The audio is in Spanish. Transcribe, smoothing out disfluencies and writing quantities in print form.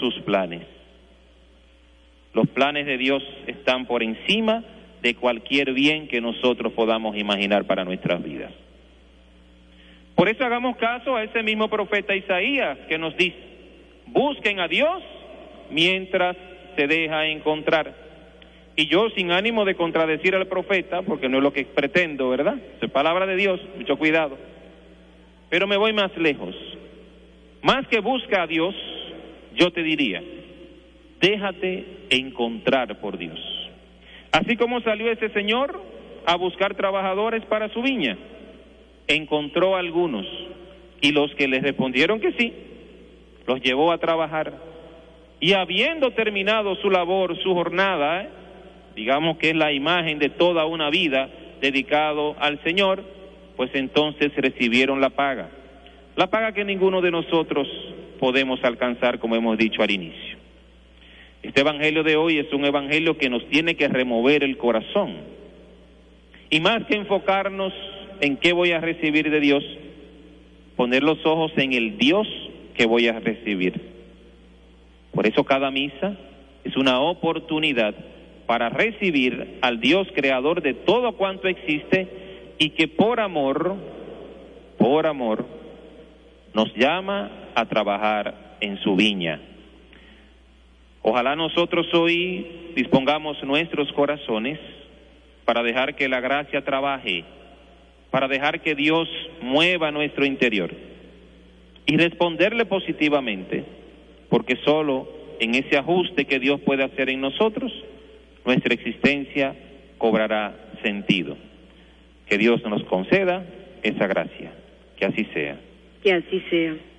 sus planes. Los planes de Dios están por encima de cualquier bien que nosotros podamos imaginar para nuestras vidas. Por eso hagamos caso a ese mismo profeta Isaías que nos dice: busquen a Dios mientras se deja encontrar. Y yo, sin ánimo de contradecir al profeta, porque no es lo que pretendo, ¿verdad? Es palabra de Dios, mucho cuidado. Pero me voy más lejos. Más que busca a Dios, yo te diría: déjate encontrar por Dios. Así como salió ese señor a buscar trabajadores para su viña, encontró a algunos, y los que le respondieron que sí, los llevó a trabajar. Y habiendo terminado su labor, su jornada, digamos que es la imagen de toda una vida dedicado al Señor, pues entonces recibieron la paga que ninguno de nosotros podemos alcanzar, como hemos dicho al inicio. Este evangelio de hoy es un evangelio que nos tiene que remover el corazón, y más que enfocarnos en qué voy a recibir de Dios, poner los ojos en el Dios que voy a recibir. Por eso cada misa es una oportunidad para recibir al Dios creador de todo cuanto existe, y que por amor, nos llama a trabajar en su viña. Ojalá nosotros hoy dispongamos nuestros corazones para dejar que la gracia trabaje, para dejar que Dios mueva nuestro interior y responderle positivamente, porque solo en ese ajuste que Dios puede hacer en nosotros, nuestra existencia cobrará sentido. Que Dios nos conceda esa gracia. Que así sea. Que así sea.